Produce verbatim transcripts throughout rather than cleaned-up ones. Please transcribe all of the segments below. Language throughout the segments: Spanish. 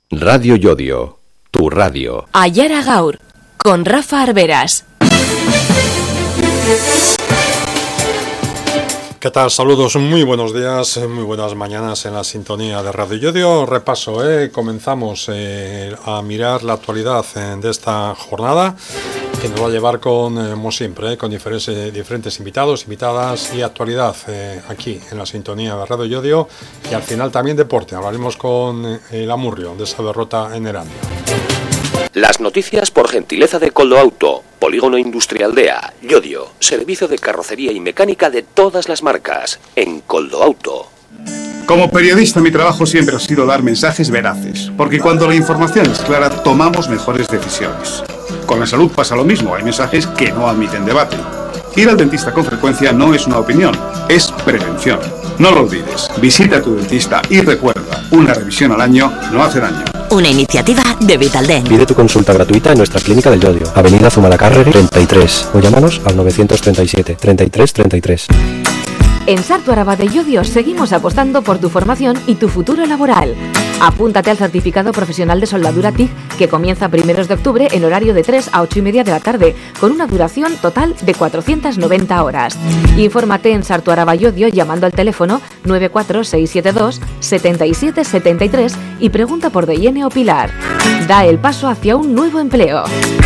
Radio Llodio, tu radio. Ayara Gaur, con Rafa Arberas. ¿Qué tal? Saludos, muy buenos días, muy buenas mañanas en la sintonía de Radio Llodio. Repaso, ¿eh? comenzamos eh, a mirar la actualidad eh, de esta jornada, que nos va a llevar con, eh, como siempre, eh, con diferentes, eh, diferentes invitados, invitadas y actualidad eh, aquí en la sintonía de Radio Llodio. Y al final también deporte, hablaremos con eh, el Amurrio de esa derrota en Erandio. Las noticias por gentileza de Coldo Auto, Polígono Industrial de A, Llodio, servicio de carrocería y mecánica de todas las marcas, en Coldo Auto. Como periodista, mi trabajo siempre ha sido dar mensajes veraces, porque cuando la información es clara, tomamos mejores decisiones. Con la salud pasa lo mismo, hay mensajes que no admiten debate. Ir al dentista con frecuencia no es una opinión, es prevención. No lo olvides, visita a tu dentista y recuerda, una revisión al año no hace daño. Una iniciativa de Vitaldent. Pide tu consulta gratuita en nuestra clínica del Llodio, Avenida Zumalacárregui treinta y tres, o llámanos al novecientos treinta y siete, treinta y tres, treinta y tres. En Sartu Araba de Llodio seguimos apostando por tu formación y tu futuro laboral. Apúntate al certificado profesional de soldadura T I G, que comienza primeros de octubre en horario de tres a ocho y media de la tarde, con una duración total de cuatrocientas noventa horas. Infórmate en Sartu Araba Llodio llamando al teléfono nueve cuatro seis siete dos, siete siete siete tres y pregunta por Deyene o Pilar. Da el paso hacia un nuevo empleo.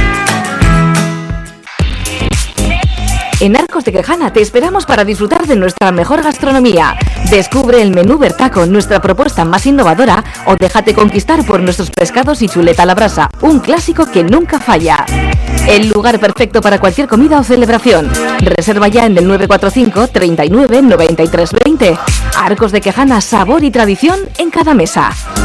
En Arcos de Quejana te esperamos para disfrutar de nuestra mejor gastronomía. Descubre el menú Bertaco, nuestra propuesta más innovadora, o déjate conquistar por nuestros pescados y chuleta a la brasa, un clásico que nunca falla. El lugar perfecto para cualquier comida o celebración. Reserva ya en el nueve cuatro cinco, treinta y nueve, noventa y tres veinte. Arcos de Quejana, sabor y tradición en cada mesa.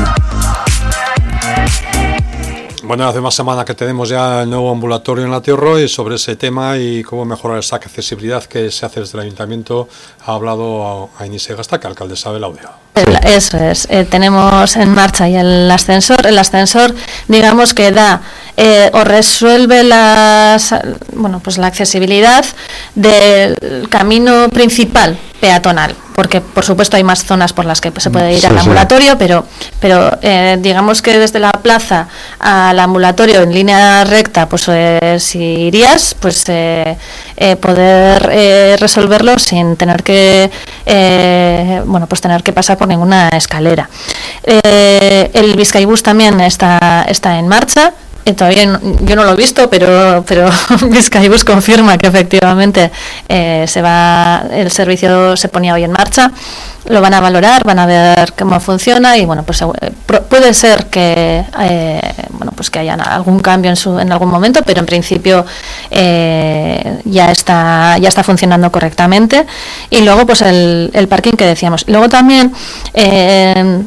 Bueno, hace más semana que tenemos ya el nuevo ambulatorio en La Tierra, y sobre ese tema y cómo mejorar esa accesibilidad que se hace desde el Ayuntamiento ha hablado a Inés Gastaca, alcaldesa de Laudio. Eso es, eh, tenemos en marcha ya el ascensor. El ascensor, digamos que da eh, o resuelve las, bueno, pues la accesibilidad del camino principal peatonal, porque por supuesto hay más zonas por las que se puede ir sí, al ambulatorio, sí. pero, pero eh, digamos que desde la plaza al ambulatorio en línea recta, pues eh, si irías, pues eh, eh, poder eh, resolverlo sin tener que, eh, bueno, pues tener que pasar por ninguna escalera. Eh, el Bizkaibus también está, está en marcha. Eh, todavía no, yo no lo he visto, pero pero Bizkaibus confirma que efectivamente eh, se va, el servicio se ponía hoy en marcha. Lo van a valorar, van a ver cómo funciona y bueno, pues eh, puede ser que eh, bueno, pues que haya algún cambio en su en algún momento, pero en principio eh, ya está ya está funcionando correctamente. Y luego pues el, el parking que decíamos. Luego también eh,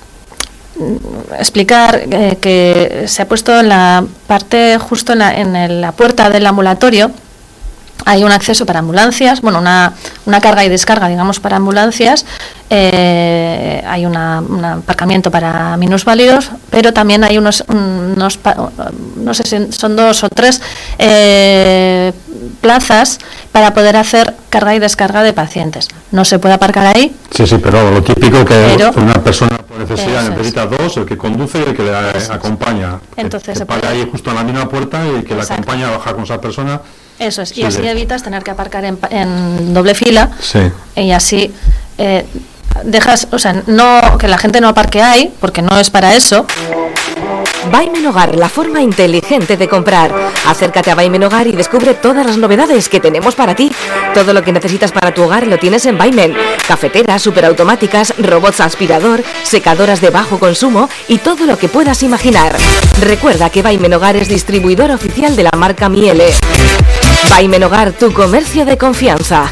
explicar eh, que se ha puesto en la parte justo en la, en el, la puerta del ambulatorio hay un acceso para ambulancias, bueno, una, una carga y descarga, digamos, para ambulancias. Eh, hay una, un aparcamiento para minusválidos, pero también hay unos, unos no sé si son dos o tres eh, plazas para poder hacer carga y descarga de pacientes. No se puede aparcar ahí. Sí, sí, pero lo típico que pero, una persona por necesidad necesita dos, el que conduce y el que le acompaña. Entonces que, se que pague ahí justo en la misma puerta y que le acompaña a bajar con esa persona. Eso es, y sí, así de... evitas tener que aparcar en, en doble fila. Sí. Y así eh, dejas, o sea, no que la gente no aparque ahí, porque no es para eso. Baimen Hogar, la forma inteligente de comprar. Acércate a Baimen Hogar y descubre todas las novedades que tenemos para ti. Todo lo que necesitas para tu hogar lo tienes en Baimen. Cafeteras, superautomáticas, robots aspirador, secadoras de bajo consumo y todo lo que puedas imaginar. Recuerda que Baimen Hogar es distribuidor oficial de la marca Miele. Baimen Hogar, tu comercio de confianza.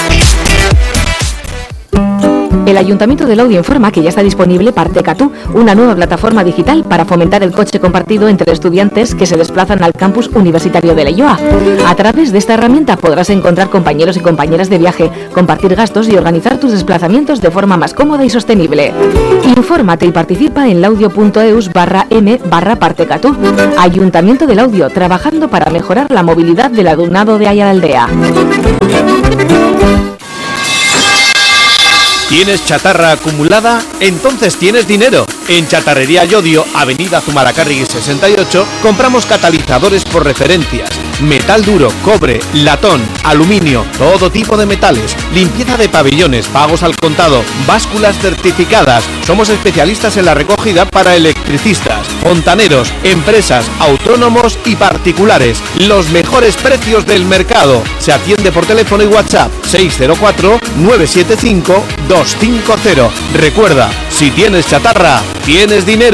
El Ayuntamiento de Laudio informa que ya está disponible Partecatú, una nueva plataforma digital para fomentar el coche compartido entre estudiantes que se desplazan al campus universitario de Leioa. A través de esta herramienta podrás encontrar compañeros y compañeras de viaje, compartir gastos y organizar tus desplazamientos de forma más cómoda y sostenible. Infórmate y participa en laudio.eus barra m barra Partecatú. Ayuntamiento de Laudio, trabajando para mejorar la movilidad del alumnado de Ayala Aldea. ¿Tienes chatarra acumulada? Entonces tienes dinero. En Chatarrería Llodio, Avenida Zumalacárregui sesenta y ocho, compramos catalizadores por referencias, metal duro, cobre, latón, aluminio, todo tipo de metales, limpieza de pabellones, pagos al contado, básculas certificadas. Somos especialistas en la recogida para electricistas, fontaneros, empresas, autónomos y particulares. Los mejores precios del mercado. Se atiende por teléfono y WhatsApp seis cero cuatro, nueve siete cinco, dos cinco cero. Recuerda, si tienes chatarra, tienes dinero.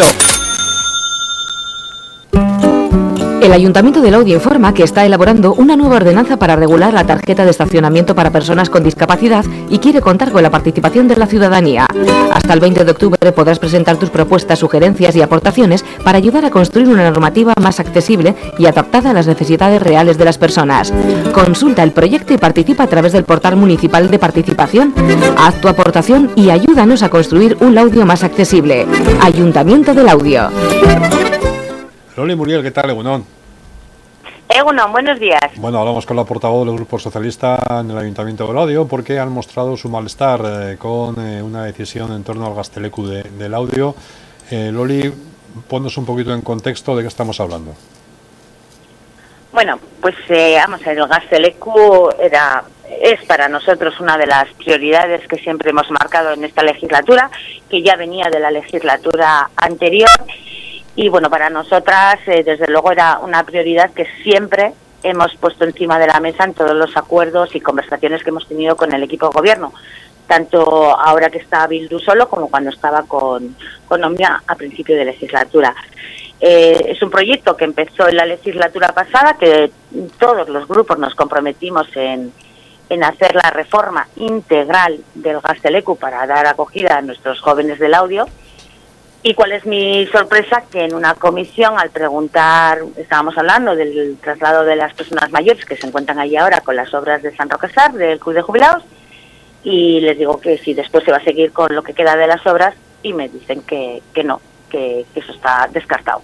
El Ayuntamiento de Laudio informa que está elaborando una nueva ordenanza para regular la tarjeta de estacionamiento para personas con discapacidad y quiere contar con la participación de la ciudadanía. Hasta el veinte de octubre podrás presentar tus propuestas, sugerencias y aportaciones para ayudar a construir una normativa más accesible y adaptada a las necesidades reales de las personas. Consulta el proyecto y participa a través del portal municipal de participación. Haz tu aportación y ayúdanos a construir un Laudio más accesible. Ayuntamiento de Laudio. Loli Muriel, ¿qué tal, Egunon? Egunon, buenos días. Bueno, hablamos con la portavoz del Grupo Socialista en el Ayuntamiento de Laudio porque han mostrado su malestar eh, con eh, una decisión en torno al Gazteleku de, de Laudio. Eh, Loli, ponnos un poquito en contexto de qué estamos hablando. Bueno, pues eh, vamos a ver, el Gazteleku era, es para nosotros una de las prioridades que siempre hemos marcado en esta legislatura, que ya venía de la legislatura anterior. Y bueno, para nosotras, eh, desde luego, era una prioridad que siempre hemos puesto encima de la mesa en todos los acuerdos y conversaciones que hemos tenido con el equipo de gobierno, tanto ahora que está Bildu solo como cuando estaba con, con Omnia a principio de legislatura. Eh, es un proyecto que empezó en la legislatura pasada, que todos los grupos nos comprometimos en, en hacer la reforma integral del Gazteleku para dar acogida a nuestros jóvenes del Laudio. ¿Y cuál es mi sorpresa? Que en una comisión, al preguntar, estábamos hablando del traslado de las personas mayores que se encuentran allí ahora con las obras de San Roque Sar, del Club de Jubilados, y les digo que si después se va a seguir con lo que queda de las obras, y me dicen que, que no, que, que eso está descartado.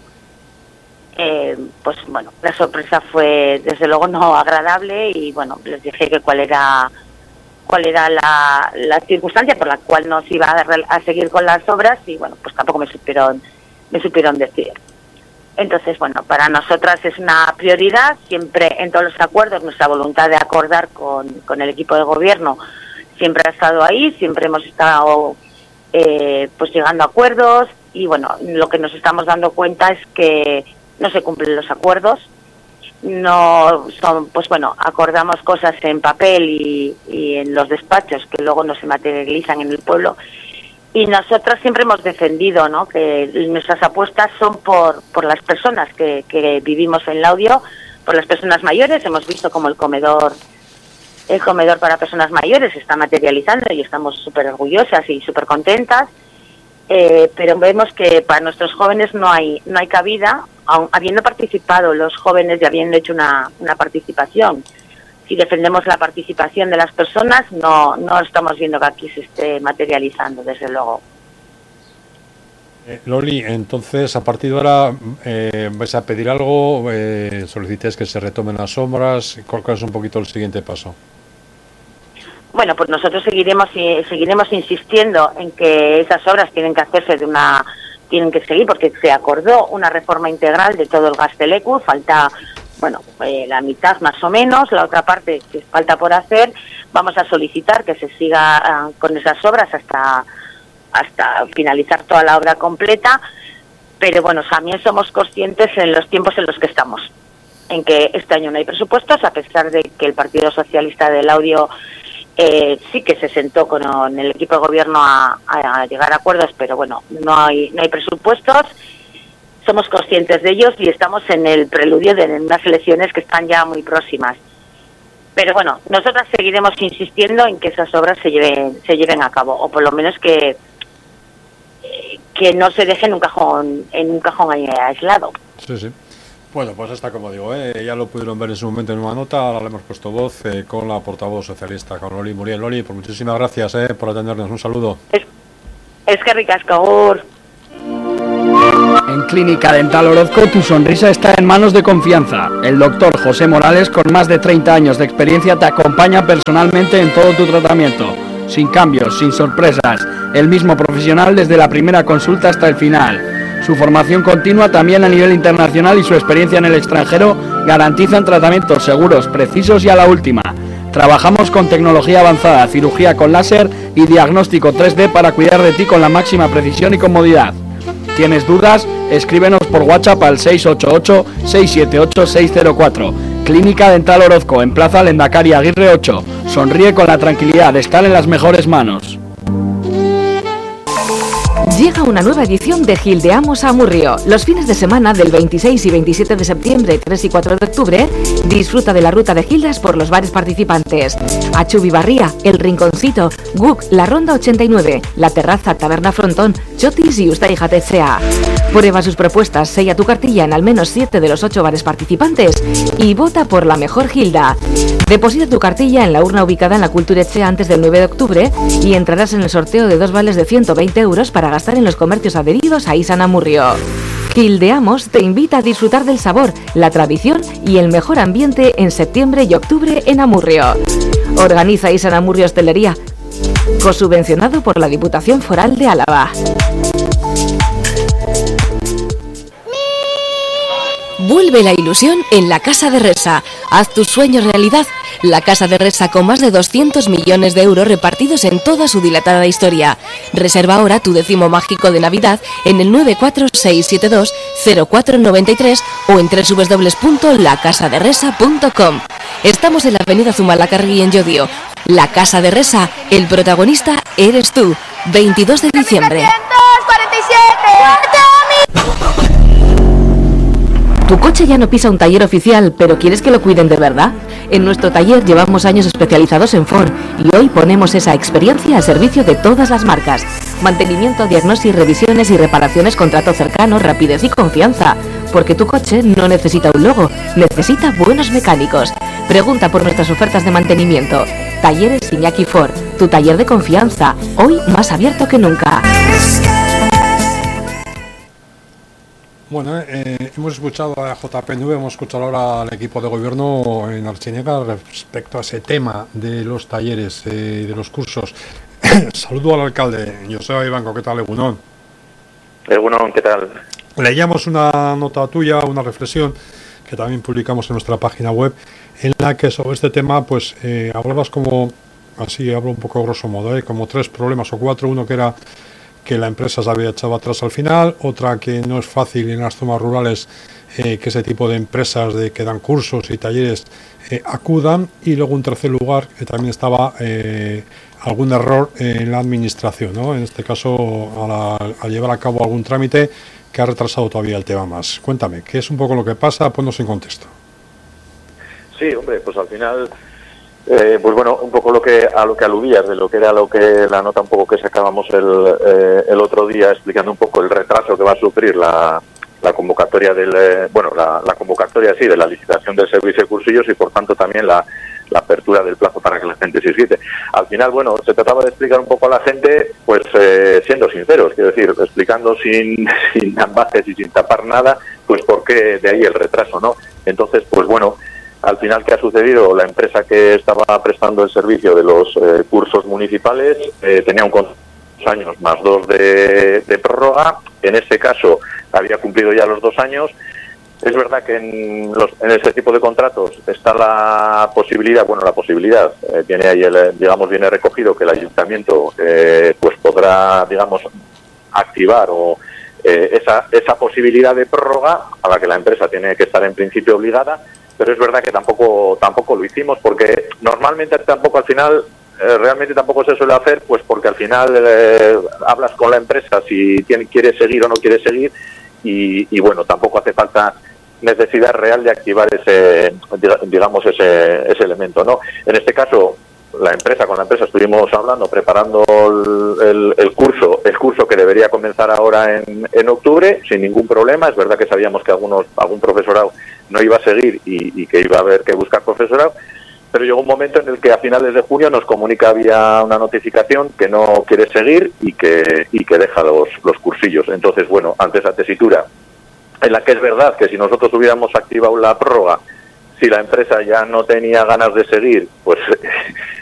Eh, pues bueno, la sorpresa fue desde luego no agradable y bueno, les dije que cuál era... cuál era la, la circunstancia por la cual no se iba a, a seguir con las obras y bueno, pues tampoco me supieron, me supieron decir. Entonces, bueno, para nosotras es una prioridad, siempre en todos los acuerdos nuestra voluntad de acordar con, con el equipo de gobierno siempre ha estado ahí, siempre hemos estado eh, pues llegando a acuerdos y bueno, lo que nos estamos dando cuenta es que no se cumplen los acuerdos. No son, pues bueno, acordamos cosas en papel y, y en los despachos que luego no se materializan en el pueblo y nosotros siempre hemos defendido, ¿no?, que nuestras apuestas son por, por las personas que, que vivimos en Laudio, por las personas mayores. Hemos visto como el comedor el comedor para personas mayores se está materializando y estamos súper orgullosas y súper contentas. Eh, pero vemos que para nuestros jóvenes no hay no hay cabida, aun habiendo participado los jóvenes y habiendo hecho una, una participación. Si defendemos la participación de las personas, no no estamos viendo que aquí se esté materializando, desde luego. Eh, Loli, entonces, a partir de ahora, eh, ¿vais a pedir algo? Eh, ¿Solicitáis que se retomen las obras? ¿Cuál es un poquito el siguiente paso? Bueno, pues nosotros seguiremos seguiremos insistiendo en que esas obras tienen que hacerse de una tienen que seguir porque se acordó una reforma integral de todo el Gazteleku. Falta, bueno, eh, la mitad más o menos, la otra parte que falta por hacer. Vamos a solicitar que se siga uh, con esas obras hasta hasta finalizar toda la obra completa. Pero bueno, también somos conscientes en los tiempos en los que estamos, en que este año no hay presupuestos, a pesar de que el Partido Socialista del Laudio Eh, sí que se sentó con el equipo de gobierno a, a llegar a acuerdos, pero bueno, no hay no hay presupuestos. Somos conscientes de ellos y estamos en el preludio de unas elecciones que están ya muy próximas. Pero bueno, nosotras seguiremos insistiendo en que esas obras se lleven se lleven a cabo, o por lo menos que que no se dejen en un cajón en un cajón aislado. Sí, sí. Bueno, pues está como digo, ¿eh? Ya lo pudieron ver en su momento en una nota, ahora le hemos puesto voz eh, con la portavoz socialista, con Loli Muriel. Loli, pues muchísimas gracias eh, por atendernos, un saludo. Es, es que ricasco, Ur. En Clínica Dental Orozco tu sonrisa está en manos de confianza. El doctor José Morales, con más de treinta años de experiencia, te acompaña personalmente en todo tu tratamiento. sin cambios, sin sorpresas. El mismo profesional desde la primera consulta hasta el final. Su formación continua también a nivel internacional y su experiencia en el extranjero garantizan tratamientos seguros, precisos y a la última. Trabajamos con tecnología avanzada, cirugía con láser y diagnóstico tres D para cuidar de ti con la máxima precisión y comodidad. ¿Tienes dudas? Escríbenos por WhatsApp al seis ocho ocho, seis siete ocho, seis cero cuatro. Clínica Dental Orozco, en Plaza Lendakari Aguirre ocho. Sonríe con la tranquilidad de estar en las mejores manos. Llega una nueva edición de Gildeamos a Amurrio. Los fines de semana del veintiséis y veintisiete de septiembre, tres y cuatro de octubre, disfruta de la ruta de Gildas por los bares participantes. Achubi Barría, El Rinconcito, Guk, La Ronda ochenta y nueve, La Terraza, Taberna Frontón, Chotis y Ustay Jatetsea. Prueba sus propuestas, sella tu cartilla en al menos siete de los ocho bares participantes y vota por la mejor Gilda. Deposita tu cartilla en la urna ubicada en la Kulturetxea antes del nueve de octubre y entrarás en el sorteo de dos vales de ciento veinte euros para gastar en los comercios adheridos a Isan Amurrio. Gildeamos te invita a disfrutar del sabor, la tradición y el mejor ambiente en septiembre y octubre en Amurrio. Organiza Isan Amurrio Hostelería, cosubvencionado por la Diputación Foral de Álava. Vuelve la ilusión en la Casa de Resa. Haz tus sueños realidad. La Casa de Resa, con más de doscientos millones de euros repartidos en toda su dilatada historia. Reserva ahora tu décimo mágico de Navidad en el nueve cuatro seis siete dos cero cuatro nueve tres o en doble u doble u doble u punto la casa de resa punto com. Estamos en la avenida Zumalacárregui en Llodio. La Casa de Resa, el protagonista eres tú. veintidós de diciembre. Tu coche ya no pisa un taller oficial, pero ¿quieres que lo cuiden de verdad? En nuestro taller llevamos años especializados en Ford y hoy ponemos esa experiencia al servicio de todas las marcas. Mantenimiento, diagnosis, revisiones y reparaciones con trato cercano, rapidez y confianza. Porque tu coche no necesita un logo, necesita buenos mecánicos. Pregunta por nuestras ofertas de mantenimiento. Talleres Iñaki Ford, tu taller de confianza, hoy más abierto que nunca. Bueno, eh, hemos escuchado a J P N V, hemos escuchado ahora al equipo de gobierno en Archiñega respecto a ese tema de los talleres y eh, de los cursos. Saludo al alcalde, Joseba Ibanco, ¿qué tal, Egunon? Egunon, ¿qué tal? Leíamos una nota tuya, una reflexión que también publicamos en nuestra página web, en la que sobre este tema, pues, eh, hablabas como, así hablo un poco grosso modo, eh, como tres problemas o cuatro, uno que era que la empresa se había echado atrás al final, otra que no es fácil en las zonas rurales eh, que ese tipo de empresas de que dan cursos y talleres eh, acudan, y luego un tercer lugar que también estaba eh, algún error en la administración, ¿no? En este caso a, la, a llevar a cabo algún trámite que ha retrasado todavía el tema más. Cuéntame, ¿qué es un poco lo que pasa? Ponnos en contexto. Sí, hombre, pues al final... Eh, pues bueno, un poco lo que a lo que aludías, de lo que era lo que la nota un poco que sacábamos el, eh, el otro día, explicando un poco el retraso que va a sufrir la, la convocatoria del eh, bueno la, la convocatoria sí de la licitación del servicio de cursillos y por tanto también la, la apertura del plazo para que la gente se inscrite. Al final, bueno, se trataba de explicar un poco a la gente, pues eh, siendo sinceros, quiero decir, explicando sin, sin ambajes y sin tapar nada, pues por qué de ahí el retraso, ¿no? Entonces, pues bueno, al final, ¿qué ha sucedido? La empresa que estaba prestando el servicio de los eh, cursos municipales eh, tenía un contrato de dos años más dos de, de prórroga. En este caso, había cumplido ya los dos años. Es verdad que en, los, en ese tipo de contratos está la posibilidad, bueno, la posibilidad, eh, viene ahí, el, digamos, viene recogido que el ayuntamiento eh, pues podrá, digamos, activar o eh, esa, esa posibilidad de prórroga a la que la empresa tiene que estar en principio obligada. Pero es verdad que tampoco tampoco lo hicimos porque normalmente tampoco al final eh, realmente tampoco se suele hacer, pues porque al final eh, hablas con la empresa si tiene, quiere seguir o no quiere seguir y, y bueno, tampoco hace falta necesidad real de activar ese, digamos, ese, ese elemento, ¿no? En este caso, la empresa, con la empresa estuvimos hablando, preparando el, el, el curso, el curso que debería comenzar ahora en, en octubre, sin ningún problema. Es verdad que sabíamos que algunos, algún profesorado no iba a seguir y, y que iba a haber que buscar profesorado, pero llegó un momento en el que a finales de junio nos comunica vía una notificación que no quiere seguir y que, y que deja los, los cursillos. Entonces, bueno, ante esa tesitura, en la que es verdad que si nosotros hubiéramos activado la prórroga, si la empresa ya no tenía ganas de seguir, pues